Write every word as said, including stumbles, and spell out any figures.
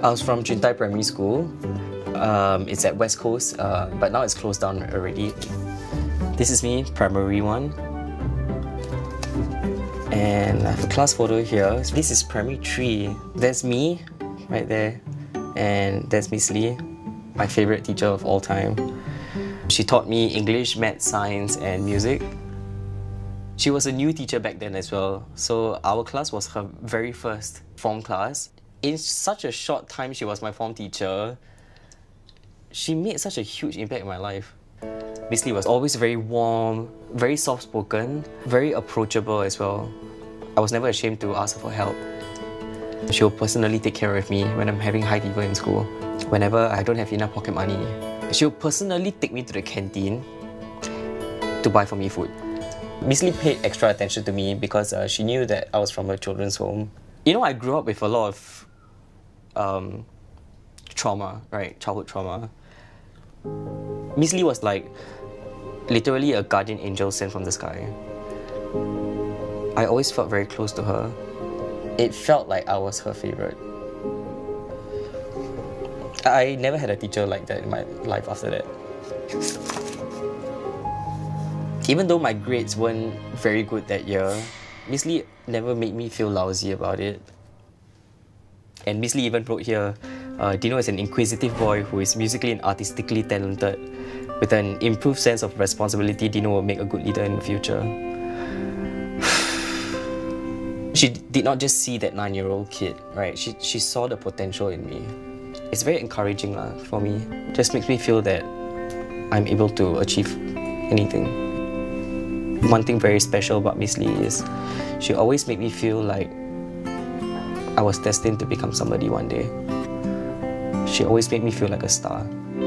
I was from Chintai Primary School. Um, it's at West Coast, uh, but now it's closed down already. This is me, primary one. And I have a class photo here. This is primary three. There's me, right there. And there's Miss Lee, my favorite teacher of all time. She taught me English, math, science, and music. She was a new teacher back then as well, so our class was her very first form class. In such a short time she was my form teacher, she made such a huge impact in my life. Miss Lee was always very warm, very soft-spoken, very approachable as well. I was never ashamed to ask her for help. She'll personally take care of me when I'm having high fever in school. Whenever I don't have enough pocket money, she'll personally take me to the canteen to buy for me food. Miss Lee paid extra attention to me because uh, she knew that I was from a children's home. You know, I grew up with a lot of um, trauma, right? Childhood trauma. Miss Lee was like literally a guardian angel sent from the sky. I always felt very close to her. It felt like I was her favorite. I never had a teacher like that in my life after that. Even though my grades weren't very good that year, Miss Lee never made me feel lousy about it. And Miss Lee even wrote here, uh, Dino is an inquisitive boy who is musically and artistically talented. With an improved sense of responsibility, Dino will make a good leader in the future. She did not just see that nine-year-old kid, right? She, she saw the potential in me. It's very encouraging uh, for me. It just makes me feel that I'm able to achieve anything. One thing very special about Miss Lee is she always made me feel like I was destined to become somebody one day. She always made me feel like a star.